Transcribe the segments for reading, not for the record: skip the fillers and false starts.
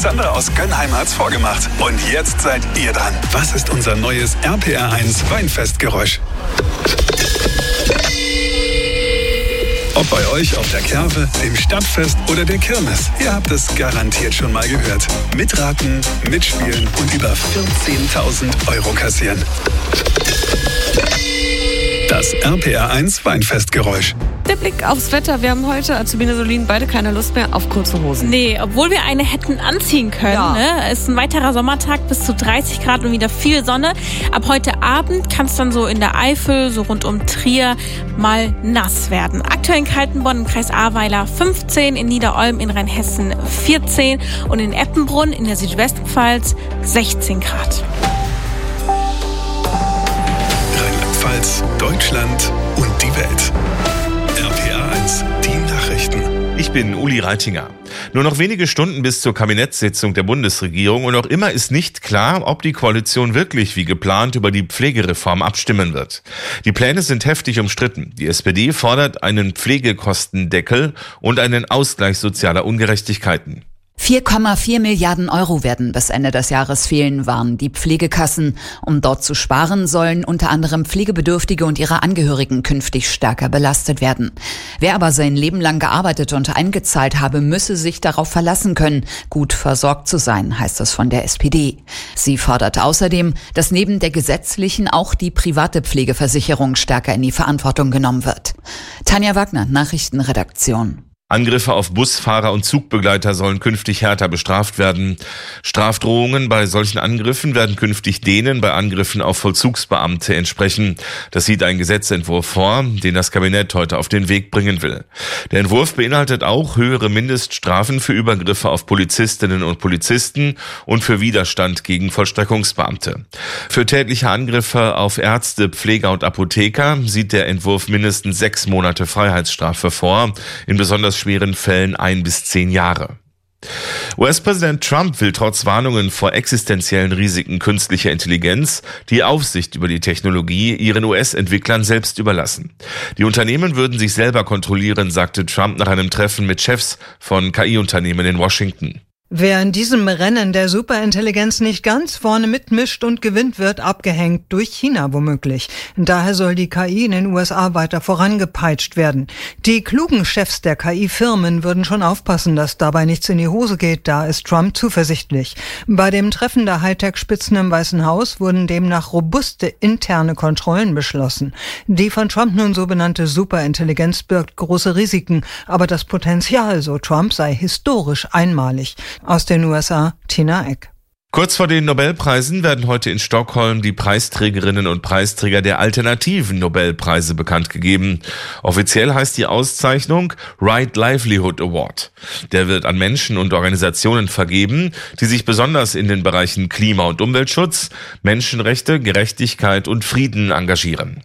Alexandra aus Gönnheim hat's vorgemacht. Und jetzt seid ihr dran. Was ist unser neues RPR1 Weinfestgeräusch? Ob bei euch auf der Kerwe, dem Stadtfest oder der Kirmes, ihr habt es garantiert schon mal gehört. Mitraten, mitspielen und über 14.000 Euro kassieren. Das RPR1 Weinfestgeräusch. Der Blick aufs Wetter. Wir haben heute, Azubine Solin, beide keine Lust mehr auf kurze Hosen. Nee, obwohl wir eine hätten anziehen können. Ja. Ne? Es ist ein weiterer Sommertag bis zu 30 Grad und wieder viel Sonne. Ab heute Abend kann es dann so in der Eifel, so rund um Trier, mal nass werden. Aktuell in Kaltenborn im Kreis Ahrweiler 15, in Niederolm in Rheinhessen 14 und in Eppenbrunn in der Südwestpfalz 16 Grad. Rheinland-Pfalz, Deutschland und die Welt. RPR1, die Nachrichten. Ich bin Uli Reitinger. Nur noch wenige Stunden bis zur Kabinettssitzung der Bundesregierung und noch immer ist nicht klar, ob die Koalition wirklich wie geplant über die Pflegereform abstimmen wird. Die Pläne sind heftig umstritten. Die SPD fordert einen Pflegekostendeckel und einen Ausgleich sozialer Ungerechtigkeiten. 4,4 Milliarden Euro werden bis Ende des Jahres fehlen, warnen die Pflegekassen. Um dort zu sparen, sollen unter anderem Pflegebedürftige und ihre Angehörigen künftig stärker belastet werden. Wer aber sein Leben lang gearbeitet und eingezahlt habe, müsse sich darauf verlassen können, gut versorgt zu sein, heißt es von der SPD. Sie fordert außerdem, dass neben der gesetzlichen auch die private Pflegeversicherung stärker in die Verantwortung genommen wird. Tanja Wagner, Nachrichtenredaktion. Angriffe auf Busfahrer und Zugbegleiter sollen künftig härter bestraft werden. Strafdrohungen bei solchen Angriffen werden künftig denen bei Angriffen auf Vollzugsbeamte entsprechen. Das sieht ein Gesetzentwurf vor, den das Kabinett heute auf den Weg bringen will. Der Entwurf beinhaltet auch höhere Mindeststrafen für Übergriffe auf Polizistinnen und Polizisten und für Widerstand gegen Vollstreckungsbeamte. Für tätliche Angriffe auf Ärzte, Pfleger und Apotheker sieht der Entwurf mindestens 6 Monate Freiheitsstrafe vor, in besonders schweren Fällen 1 bis 10 Jahre. US-Präsident Trump will trotz Warnungen vor existenziellen Risiken künstlicher Intelligenz die Aufsicht über die Technologie ihren US-Entwicklern selbst überlassen. Die Unternehmen würden sich selber kontrollieren, sagte Trump nach einem Treffen mit Chefs von KI-Unternehmen in Washington. Wer in diesem Rennen der Superintelligenz nicht ganz vorne mitmischt und gewinnt, wird abgehängt durch China womöglich. Daher soll die KI in den USA weiter vorangepeitscht werden. Die klugen Chefs der KI-Firmen würden schon aufpassen, dass dabei nichts in die Hose geht, da ist Trump zuversichtlich. Bei dem Treffen der Hightech-Spitzen im Weißen Haus wurden demnach robuste interne Kontrollen beschlossen. Die von Trump nun so benannte Superintelligenz birgt große Risiken, aber das Potenzial, so Trump, sei historisch einmalig. Aus den USA, Tina Eck. Kurz vor den Nobelpreisen werden heute in Stockholm die Preisträgerinnen und Preisträger der alternativen Nobelpreise bekannt gegeben. Offiziell heißt die Auszeichnung Right Livelihood Award. Der wird an Menschen und Organisationen vergeben, die sich besonders in den Bereichen Klima- und Umweltschutz, Menschenrechte, Gerechtigkeit und Frieden engagieren.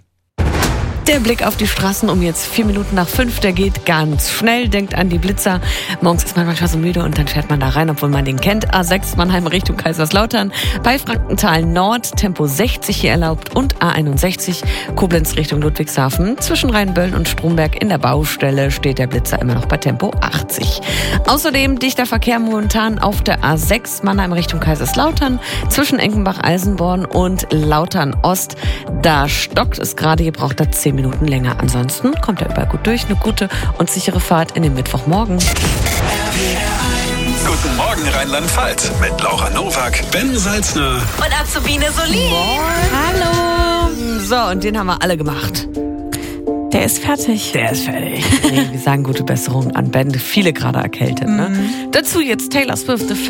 Der Blick auf die Straßen um jetzt 4 Minuten nach 5, der geht ganz schnell. Denkt an die Blitzer. Morgens ist man manchmal so müde und dann fährt man da rein, obwohl man den kennt. A6 Mannheim Richtung Kaiserslautern. Bei Frankenthal Nord Tempo 60 hier erlaubt und A61 Koblenz Richtung Ludwigshafen. Zwischen Rheinböllen und Stromberg in der Baustelle steht der Blitzer immer noch bei Tempo 80. Außerdem dichter Verkehr momentan auf der A6 Mannheim Richtung Kaiserslautern. Zwischen Enkenbach-Eisenborn und Lautern Ost. Da stockt es gerade, hier braucht er 10 Minuten länger. Ansonsten kommt er überall gut durch. Eine gute und sichere Fahrt in den Mittwochmorgen. Guten Morgen Rheinland-Pfalz mit Laura Nowak, Ben Salzner Und Azubine Solin. Hallo. So, und den haben wir alle gemacht. Der ist fertig. Der ist fertig. Nee, wir sagen gute Besserung an Ben. Viele gerade erkältet. Ne? Dazu jetzt Taylor Swift, The